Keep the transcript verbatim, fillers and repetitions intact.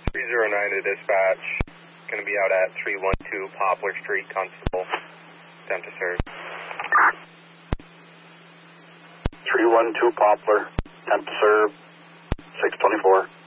three zero nine to dispatch. Going to be out at three one two Poplar Street, Constable. Attempt to serve. three one two Poplar. Attempt to serve. six twenty-four.